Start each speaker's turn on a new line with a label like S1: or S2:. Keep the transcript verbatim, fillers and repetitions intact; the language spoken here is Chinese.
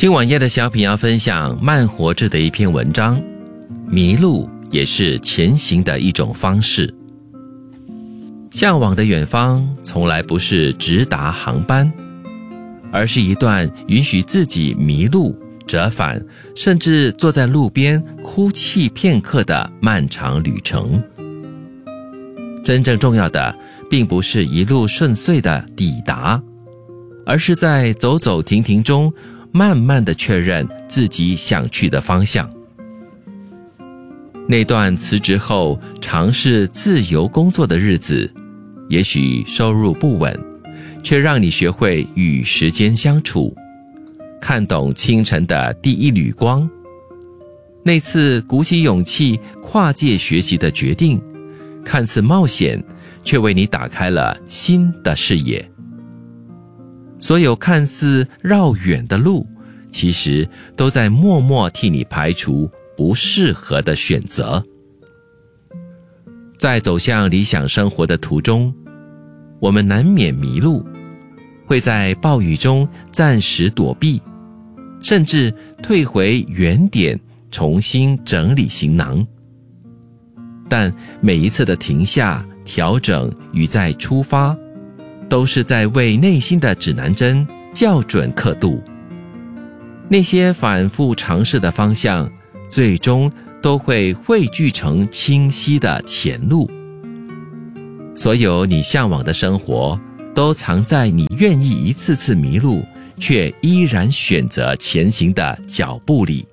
S1: 今晚夜的小品要分享慢活着的一篇文章，迷路也是前行的一种方式。向往的远方从来不是直达航班，而是一段允许自己迷路、折返，甚至坐在路边哭泣片刻的漫长旅程。真正重要的并不是一路顺遂的抵达，而是在走走停停中慢慢地确认自己想去的方向。那段辞职后尝试自由工作的日子，也许收入不稳，却让你学会与时间相处，看懂清晨的第一缕光。那次鼓起勇气跨界学习的决定，看似冒险，却为你打开了新的视野。所有看似绕远的路，其实都在默默替你排除不适合的选择。在走向理想生活的途中，我们难免迷路，会在暴雨中暂时躲避，甚至退回原点，重新整理行囊。但每一次的停下、调整与再出发，都是在为内心的指南针校准刻度。那些反复尝试的方向，最终都会汇聚成清晰的前路。所有你向往的生活，都藏在你愿意一次次迷路，却依然选择前行的脚步里。